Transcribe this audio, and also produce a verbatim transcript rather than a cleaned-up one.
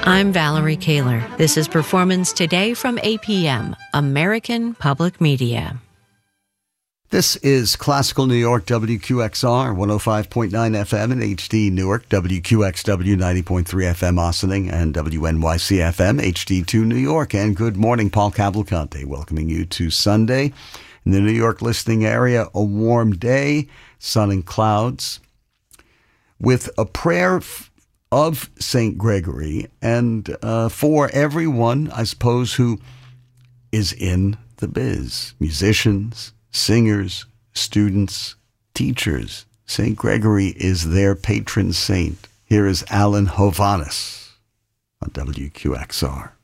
I'm Valerie Kaler. This is Performance Today from A P M, American Public Media. This is Classical New York, W Q X R, one oh five point nine F M in H D Newark, W Q X W ninety point three F M Ossining, and W N Y C F M, H D two New York. And good morning, Paul Cavalcante, welcoming you to Sunday. In the New York listening area, a warm day, sun and clouds, with a prayer of Saint Gregory, and uh, for everyone, I suppose, who is in the biz, musicians, singers, students, teachers. Saint Gregory is their patron saint. Here is Alan Hovhaness on W Q X R.